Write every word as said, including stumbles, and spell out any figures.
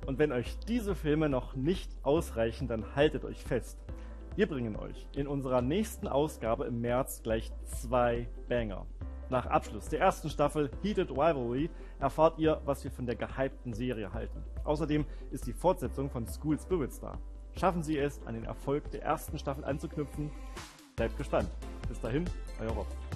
Und wenn euch diese Filme noch nicht ausreichen, dann haltet euch fest. Wir bringen euch in unserer nächsten Ausgabe im März gleich zwei Banger. Nach Abschluss der ersten Staffel Heated Rivalry erfahrt ihr, was wir von der gehypten Serie halten. Außerdem ist die Fortsetzung von School Spirits da. Schaffen Sie es, an den Erfolg der ersten Staffel anzuknüpfen? Bleibt gespannt. Bis dahin, euer Rob.